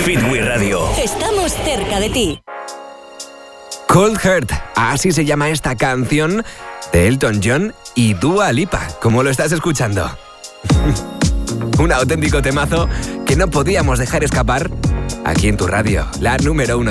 Fitwi Radio. Estamos cerca de ti. Cold Heart, así se llama esta canción de Elton John y Dua Lipa, como lo estás escuchando. Un auténtico temazo que no podíamos dejar escapar aquí en tu radio, la número 1.